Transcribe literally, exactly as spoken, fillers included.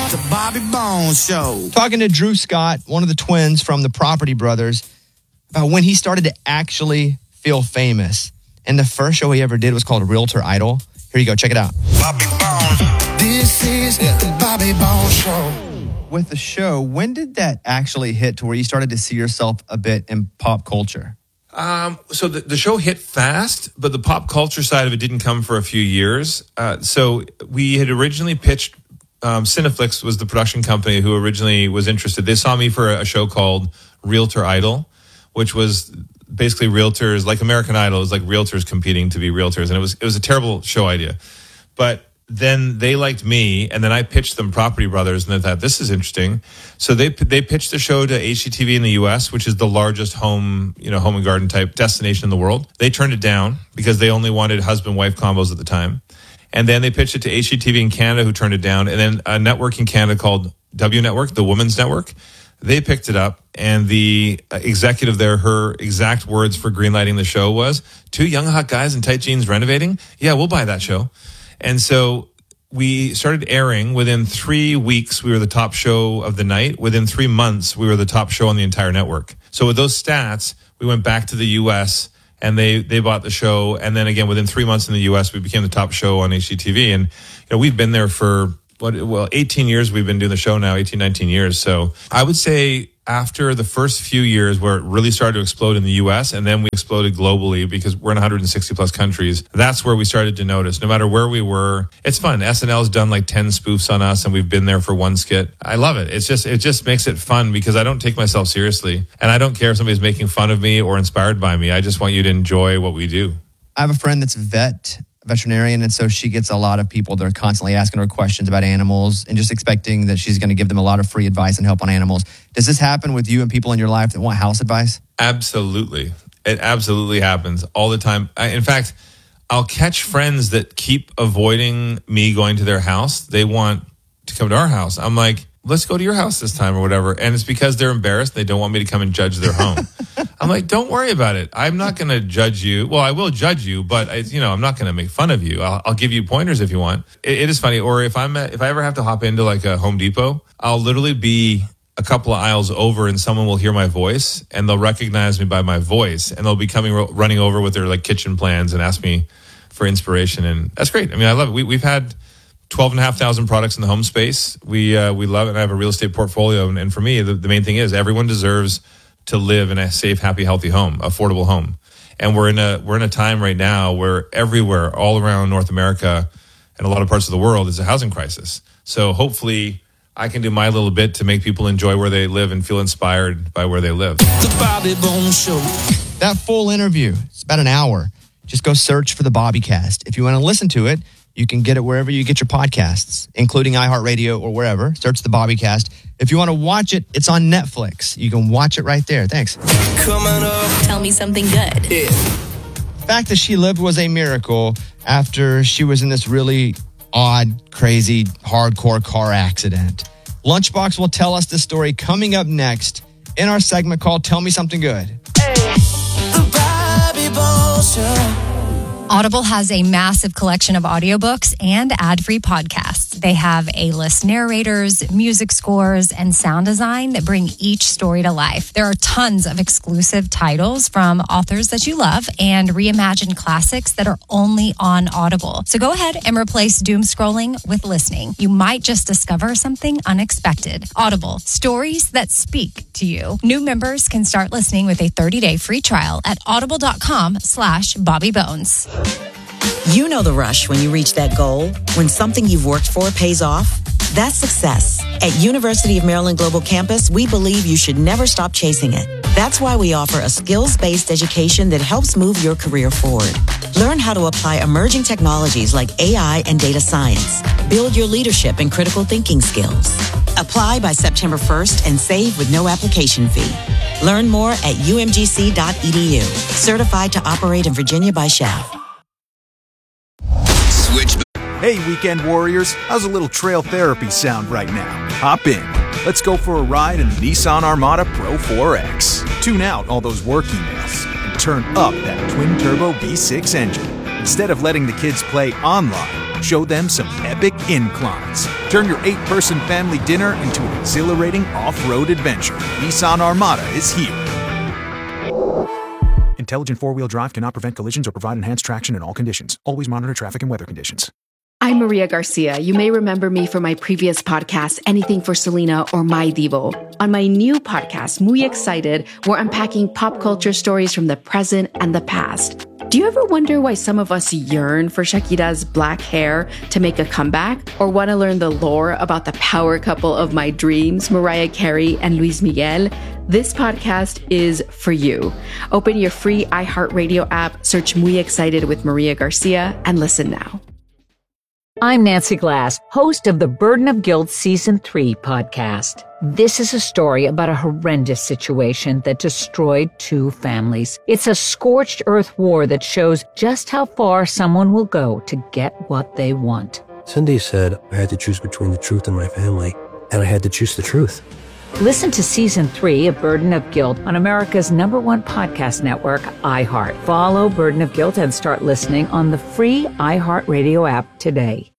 The Bobby Bones Show. Talking to Drew Scott, one of the twins from the Property Brothers, about when he started to actually feel famous. And the first show he ever did was called Realtor Idol. Here you go, check it out. Bobby Bones. This is the Bobby Bones Show. With the show, when did that actually hit to where you started to see yourself a bit in pop culture? Um, so the, the show hit fast, but the pop culture side of it didn't come for a few years. Uh, so we had originally pitched, um, Cineflix was the production company who originally was interested. They saw me for a, a show called Realtor Idol, which was basically realtors, like American Idol, is like realtors competing to be realtors. And it was it was a terrible show idea. But then they liked me, and then I pitched them Property Brothers, and they thought, this is interesting. So they they pitched the show to H G T V in the U S, which is the largest home, you know, home and garden type destination in the world. They turned it down because they only wanted husband-wife combos at the time. And then they pitched it to H G T V in Canada, who turned it down. And then a network in Canada called W Network, the Women's Network, they picked it up. And the executive there, her exact words for greenlighting the show was, two young hot guys in tight jeans renovating? Yeah, we'll buy that show. And so we started airing. Within three weeks, we were the top show of the night. Within three months, we were the top show on the entire network. So with those stats, we went back to the U S, and they they bought the show. And then again, within three months in the U S, we became the top show on H G T V. And you know, we've been there for, what? well, eighteen years we've been doing the show now, eighteen, nineteen years. So I would say after the first few years where it really started to explode in the U S, and then we exploded globally because we're in one hundred sixty plus countries, that's where we started to notice. No matter where we were, it's fun. S N L's done like ten spoofs on us, and we've been there for one skit. I love it. It's just, it just makes it fun because I don't take myself seriously, and I don't care if somebody's making fun of me or inspired by me. I just want you to enjoy what we do. I have a friend that's a vet, veterinarian, and so she gets a lot of people that are constantly asking her questions about animals and just expecting that she's going to give them a lot of free advice and help on animals. Does this happen with you and people in your life that want house advice? Absolutely. It absolutely happens all the time. I, in fact, I'll catch friends that keep avoiding me going to their house. They want to come to our house. I'm like, let's go to your house this time or whatever. And it's because they're embarrassed. They don't want me to come and judge their home. I'm like, don't worry about it. I'm not going to judge you. Well, I will judge you, but I, you know, I'm not going to make fun of you. I'll, I'll give you pointers if you want. It, it is funny. Or if I'm at, if I ever have to hop into like a Home Depot, I'll literally be a couple of aisles over, and someone will hear my voice, and they'll recognize me by my voice, and they'll be coming running over with their like kitchen plans and ask me for inspiration, and that's great. I mean, I love it. We, we've had twelve and a half thousand products in the home space. We uh, we love it. And I have a real estate portfolio, and, and for me, the, the main thing is everyone deserves to live in a safe, happy, healthy home, affordable home. And we're in a we're in a time right now where everywhere, all around North America and a lot of parts of the world, is a housing crisis. So hopefully I can do my little bit to make people enjoy where they live and feel inspired by where they live. The Bobby Bones Show. That full interview, it's about an hour. Just go search for the Bobbycast. If you want to listen to it, you can get it wherever you get your podcasts, including iHeartRadio or wherever. Search the Bobbycast. If you want to watch it, it's on Netflix. You can watch it right there. Thanks. Coming up. Tell me something good. Yeah. The fact that she lived was a miracle after she was in this really odd, crazy, hardcore car accident. Lunchbox will tell us the story coming up next in our segment called Tell Me Something Good. Hey. The Bobby Bones Show. Audible has a massive collection of audiobooks and ad-free podcasts. They have A-list narrators, music scores, and sound design that bring each story to life. There are tons of exclusive titles from authors that you love and reimagined classics that are only on Audible. So go ahead and replace doom scrolling with listening. You might just discover something unexpected. Audible, stories that speak to you. New members can start listening with a thirty-day free trial at audible.com slash Bobby Bones. You know the rush when you reach that goal, when something you've worked for pays off. That's success. At University of Maryland Global Campus, we believe you should never stop chasing it. That's why we offer a skills-based education that helps move your career forward. Learn how to apply emerging technologies like A I and data science. Build your leadership and critical thinking skills. Apply by September first and save with no application fee. Learn more at u m g c dot e d u. Certified to operate in Virginia by S C H A F. Switch. Hey, weekend warriors, how's a little trail therapy sound right now? Hop in. Let's go for a ride in the Nissan Armada Pro four X. Tune out all those work emails and turn up that twin-turbo V six engine. Instead of letting the kids play online, Show them some epic inclines. Turn your eight-person family dinner into an exhilarating off-road adventure. Nissan Armada is here. Intelligent four-wheel drive cannot prevent collisions or provide enhanced traction in all conditions. Always monitor traffic and weather conditions. I'm Maria Garcia. You may remember me from my previous podcast, Anything for Selena or My Divo. On my new podcast, Muy Excited, we're unpacking pop culture stories from the present and the past. Do you ever wonder why some of us yearn for Shakira's black hair to make a comeback? Or want to learn the lore about the power couple of my dreams, Mariah Carey and Luis Miguel? This podcast is for you. Open your free iHeartRadio app, search Muy Excited with Maria Garcia, and listen now. I'm Nancy Glass, host of the Burden of Guilt Season three podcast. This is a story about a horrendous situation that destroyed two families. It's a scorched earth war that shows just how far someone will go to get what they want. Cindy said I had to choose between the truth and my family, and I had to choose the truth. Listen to Season three of Burden of Guilt on America's number one podcast network, iHeart. Follow Burden of Guilt and start listening on the free iHeartRadio app today.